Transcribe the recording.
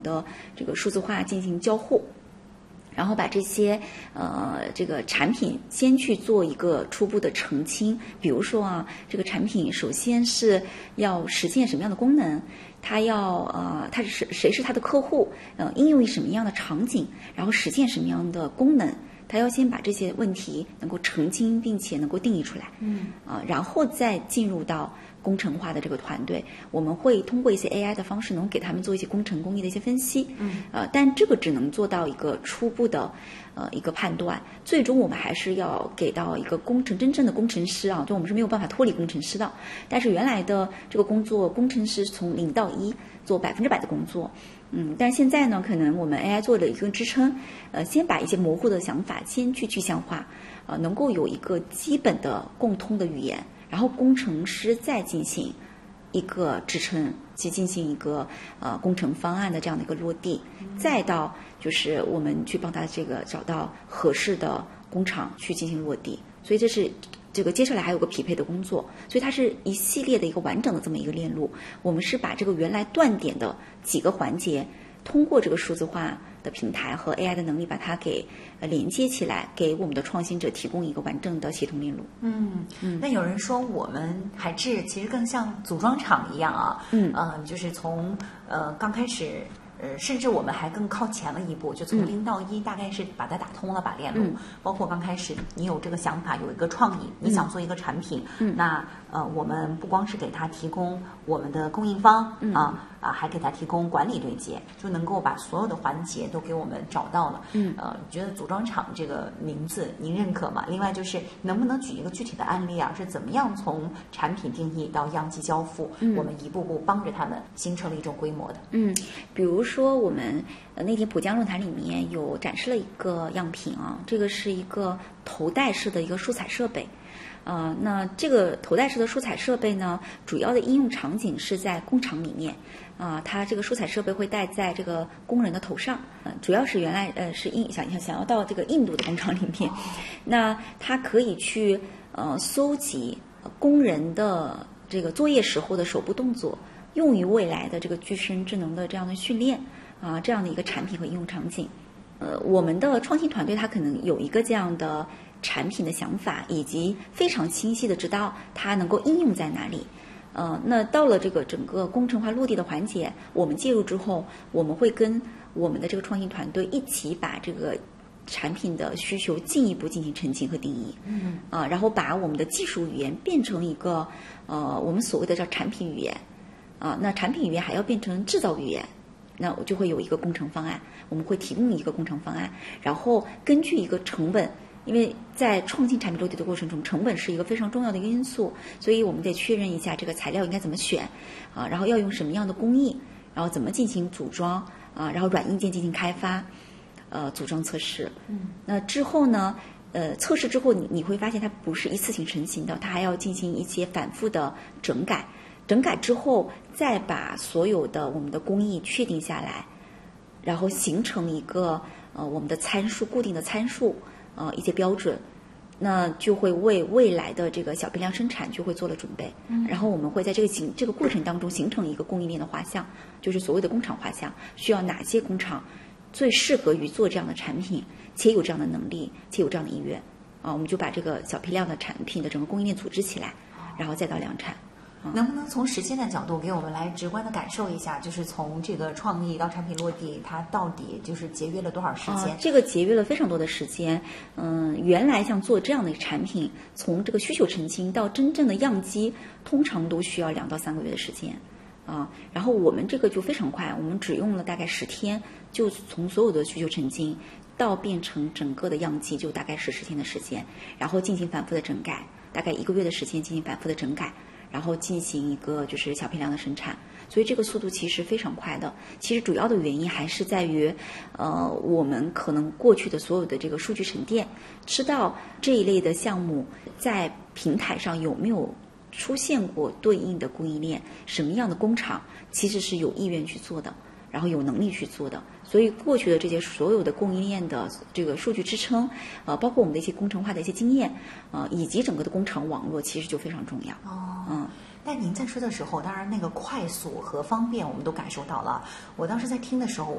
的这个数字化进行交互。然后把这些这个产品先去做一个初步的澄清，比如说啊，这个产品首先是要实现什么样的功能，它要它是谁是它的客户，应用于什么样的场景，然后实现什么样的功能，它要先把这些问题能够澄清，并且能够定义出来，然后再进入到工程化的这个团队，我们会通过一些 AI 的方式，能给他们做一些工程工艺的一些分析，但这个只能做到一个初步的一个判断，最终我们还是要给到一个真正的工程师啊，就我们是没有办法脱离工程师的。但是原来的这个工作，工程师从0到1做100%的工作，但现在呢，可能我们 AI 做了一个支撑，先把一些模糊的想法先去具象化，能够有一个基本的共通的语言。然后工程师再进行一个支撑，去进行一个工程方案的这样的一个落地，再到就是我们去帮他这个找到合适的工厂去进行落地。所以这是这个接下来还有个匹配的工作，所以它是一系列的一个完整的这么一个链路。我们是把这个原来断点的几个环节，通过这个数字化的平台和 AI 的能力把它给连接起来，给我们的创新者提供一个完整的协同链路。 那有人说我们海智其实更像组装厂一样啊，就是从刚开始。甚至我们还更靠前了一步，就从0到1，大概是把它打通了，把链路。包括刚开始你有这个想法，有一个创意，你想做一个产品，那我们不光是给他提供我们的供应方还给他提供管理对接，就能够把所有的环节都给我们找到了。觉得组装厂这个名字您认可吗？另外就是能不能举一个具体的案例啊？是怎么样从产品定义到样机交付，我们一步步帮着他们形成了一种规模的？ 比如说我们那天浦江论坛里面有展示了一个样品啊，这个是一个头戴式的一个输采设备。那这个头戴式的输采设备呢，主要的应用场景是在工厂里面它这个输采设备会戴在这个工人的头上，主要是原来是想要到这个印度的工厂里面，那它可以去搜集工人的这个作业时候的手部动作，用于未来的这个具身智能的这样的训练这样的一个产品和应用场景。我们的创新团队它可能有一个这样的产品的想法，以及非常清晰的知道它能够应用在哪里。那到了这个整个工程化落地的环节，我们介入之后，我们会跟我们的这个创新团队一起把这个产品的需求进一步进行澄清和定义，然后把我们的技术语言变成一个我们所谓的叫产品语言，那产品语言还要变成制造语言，那我就会有一个工程方案，我们会提供一个工程方案，然后根据一个成本。因为在创新产品落地的过程中，成本是一个非常重要的一个因素，所以我们得确认一下这个材料应该怎么选然后要用什么样的工艺，然后怎么进行组装然后软硬件进行开发，组装测试。那之后呢，测试之后你会发现它不是一次性成型的，它还要进行一些反复的整改。整改之后，再把所有的我们的工艺确定下来，然后形成一个我们的参数固定的参数。一些标准，那就会为未来的这个小批量生产就会做了准备。然后我们会在这个过程当中形成一个供应链的画像，就是所谓的工厂画像，需要哪些工厂最适合于做这样的产品，且有这样的能力，且有这样的意愿我们就把这个小批量的产品的整个供应链组织起来，然后再到量产。 能不能从时间的角度给我们来直观的感受一下，就是从这个创意到产品落地，它到底就是节约了多少时间？ 这个节约了非常多的时间。原来像做这样的产品，从这个需求澄清到真正的样机，通常都需要2到3个月的时间然后我们这个就非常快，我们只用了大概10天，就从所有的需求澄清到变成整个的样机，就大概是10天的时间，然后进行反复的整改，大概1个月的时间进行反复的整改。然后进行一个就是小批量的生产，所以这个速度其实非常快的。其实主要的原因还是在于，我们可能过去的所有的这个数据沉淀，知道这一类的项目在平台上有没有出现过对应的供应链，什么样的工厂其实是有意愿去做的，然后有能力去做的。所以过去的这些所有的供应链的这个数据支撑，包括我们的一些工程化的一些经验，以及整个的工厂网络，其实就非常重要。 但在您在说的时候，当然那个快速和方便我们都感受到了。我当时在听的时候，